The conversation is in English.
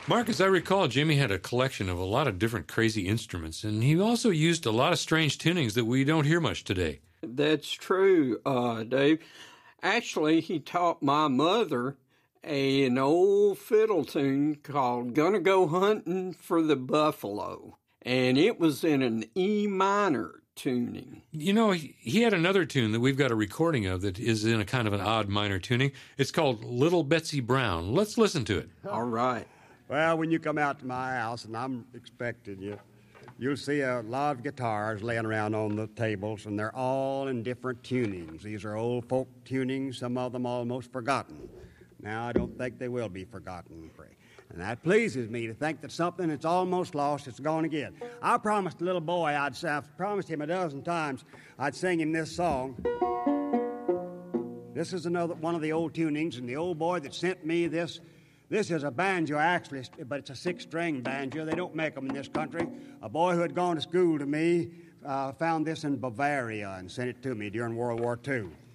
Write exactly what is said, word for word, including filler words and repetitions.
Mark, as I recall, Jimmy had a collection of a lot of different crazy instruments, and he also used a lot of strange tunings that we don't hear much today. That's true, uh, Dave. Actually, he taught my mother a, an old fiddle tune called Gonna Go Hunting for the Buffalo, and it was in an E minor tuning. You know, he, he had another tune that we've got a recording of that is in a kind of an odd minor tuning. It's called Little Betsy Brown. Let's listen to it. All right. Well, when you come out to my house, and I'm expecting you, you'll see a lot of guitars laying around on the tables, and they're all in different tunings. These are old folk tunings, some of them almost forgotten. Now, I don't think they will be forgotten, pray. And that pleases me to think that something that's almost lost is gone again. I promised the little boy, I'd say, I've promised him a dozen times, I'd sing him this song. This is another one of the old tunings, and the old boy that sent me this, this is a banjo, actually, but it's a six-string banjo. They don't make them in this country. A boy who had gone to school to me uh, found this in Bavaria and sent it to me during World War Two.